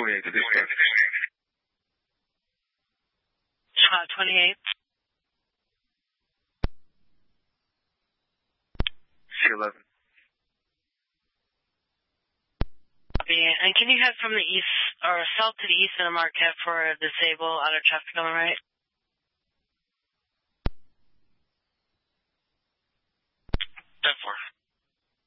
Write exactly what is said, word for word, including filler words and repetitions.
twenty-eight to dispatch. Uh, twenty-eight. C eleven. Copy. And can you head from the east, or south to the east in a Marquette for a disabled auto traffic on the right? ten four.